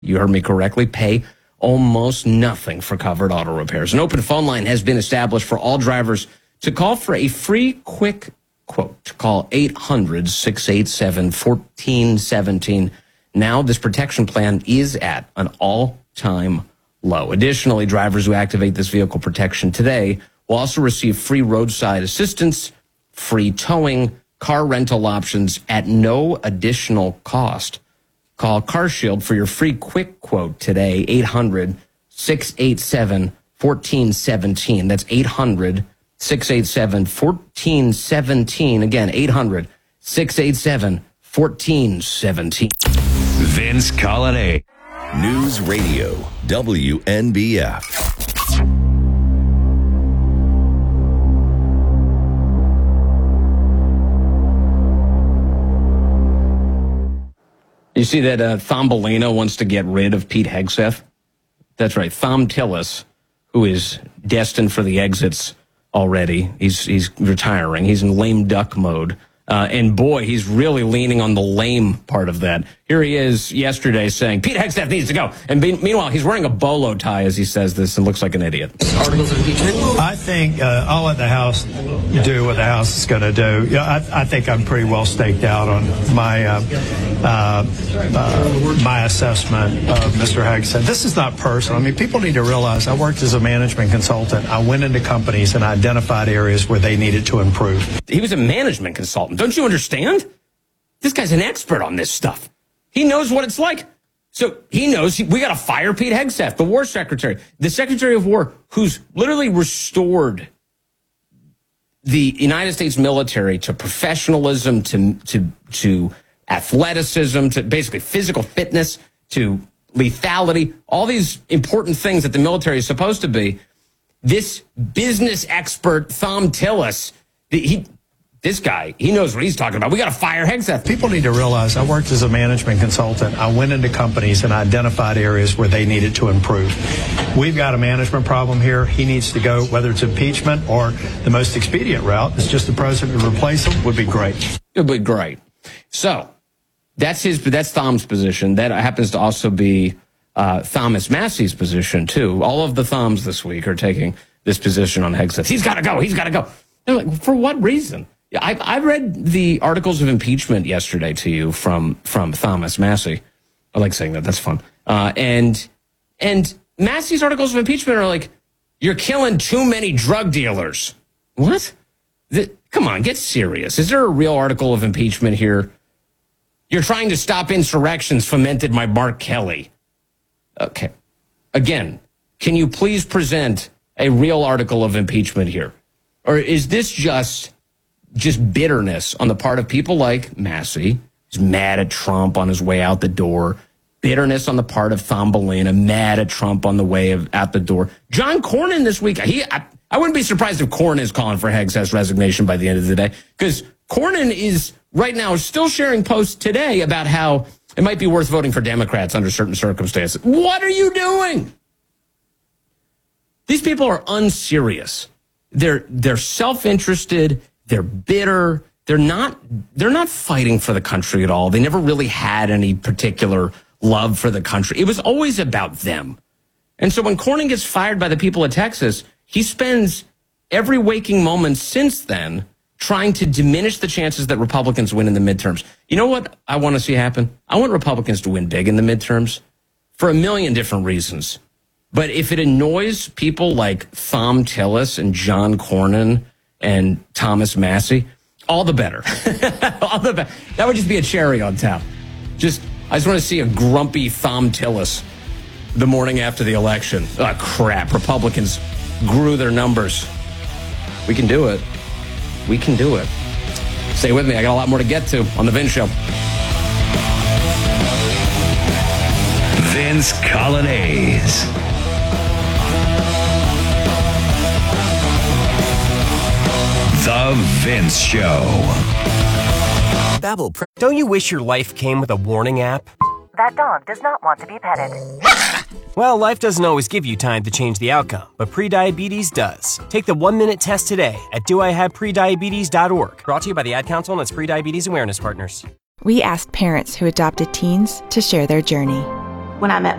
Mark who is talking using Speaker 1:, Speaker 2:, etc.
Speaker 1: You heard me correctly. Pay almost nothing for covered auto repairs. An open phone line has been established for all drivers to call for a free, quick quote. Call 800-687-1417. Now, this protection plan is at an all-time low. Additionally, drivers who activate this vehicle protection today will also receive free roadside assistance, free towing, car rental options at no additional cost. Call CarShield for your free quick quote today, 800-687-1417. That's 800-687-1417. Again, 800-687-1417.
Speaker 2: Vince Colonnade.
Speaker 3: News Radio, WNBF.
Speaker 1: You see that Thumbelina wants to get rid of Pete Hegseth? That's right, Thom Tillis, who is destined for the exits already. He's retiring. He's in lame duck mode. And boy, he's really leaning on the lame part of that. Here he is yesterday saying, Pete Hegseth needs to go. And meanwhile, he's wearing a bolo tie as he says this and looks like an idiot.
Speaker 4: Articles of impeachment? I think I'll let the House do what the House is going to do. I think I'm pretty well staked out on my my assessment of Mr. Hegseth. This is not personal. I mean, people need to realize I worked as a management consultant. I went into companies and identified areas where they needed to improve.
Speaker 1: He was a management consultant. Don't you understand? This guy's an expert on this stuff. He knows what it's like. So he knows we got to fire Pete Hegseth, the war secretary, the secretary of war, who's literally restored the United States military to professionalism, to athleticism, to basically physical fitness, to lethality, all these important things that the military is supposed to be. This business expert, Thom Tillis, this guy, he knows what he's talking about. We got to fire Hegseth.
Speaker 4: People need to realize I worked as a management consultant. I went into companies and identified areas where they needed to improve. We've got a management problem here. He needs to go, whether it's impeachment or the most expedient route is just the president to replace him would be great.
Speaker 1: It would be great. So that's Thom's position. That happens to also be Thomas Massey's position, too. All of the Thoms this week are taking this position on Hegseth. He's got to go. He's got to go. They're like, for what reason? I read the articles of impeachment yesterday to you from Thomas Massey. I like saying that. That's fun. And Massey's articles of impeachment are like, you're killing too many drug dealers. What? Come on, get serious. Is there a real article of impeachment here? You're trying to stop insurrections fomented by Mark Kelly. Okay. Again, can you please present a real article of impeachment here? Or is this just bitterness on the part of people like Massey? He's mad at Trump on his way out the door. Bitterness on the part of Thumbelina, mad at Trump on the way out the door. John Cornyn this week, I wouldn't be surprised if Cornyn is calling for Hegseth's resignation by the end of the day, because Cornyn is right now still sharing posts today about how it might be worth voting for Democrats under certain circumstances. What are you doing? These people are unserious. They're self-interested. They're bitter. They're not fighting for the country at all. They never really had any particular love for the country. It was always about them. And so when Cornyn gets fired by the people of Texas, he spends every waking moment since then trying to diminish the chances that Republicans win in the midterms. You know what I want to see happen? I want Republicans to win big in the midterms for a million different reasons. But if it annoys people like Thom Tillis and John Cornyn and Thomas Massey, all the better. All the better. That would just be a cherry on top. I just want to see a grumpy Thom Tillis the morning after the election. Oh, crap. Republicans grew their numbers. We can do it. We can do it. Stay with me. I got a lot more to get to on The Vince Show.
Speaker 2: Vince Colonnade. The Vince Show.
Speaker 5: Babbel. Don't you wish your life came with a warning app?
Speaker 6: That dog does not want to be petted.
Speaker 5: Well, life doesn't always give you time to change the outcome, but prediabetes does. Take the 1-minute test today at doihaveprediabetes.org. Brought to you by the Ad Council and its prediabetes awareness partners.
Speaker 7: We asked parents who adopted teens to share their journey. when I met